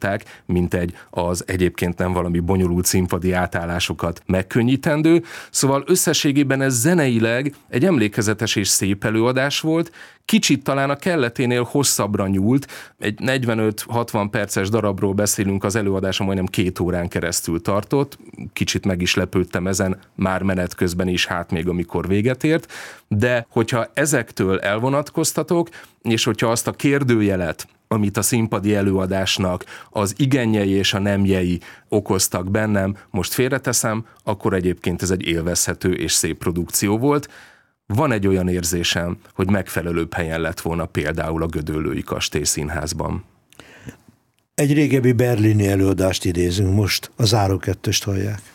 választották, mint az egyébként nem valami bonyolult színpadi átállásokat megkönnyítendő. Szóval összességében ez zeneileg egy emlékezetes és szép előadás volt, kicsit talán a kelleténél hosszabbra nyúlt, egy 45-60 perces darabról beszélünk, az előadása majdnem 2 órán keresztül tartott, kicsit meg is lepődtem ezen, már menet közben is, hát még amikor véget ért, de hogyha ezektől elvonatkoztatok, és hogyha azt a kérdőjelet, amit a színpadi előadásnak az igényei és a nemjei okoztak bennem, most félreteszem, akkor egyébként ez egy élvezhető és szép produkció volt. Van egy olyan érzésem, hogy megfelelőbb helyen lett volna például a Gödöllői Kastélyszínházban. Egy régebbi berlini előadást idézünk most, a Záró kettőst hallják.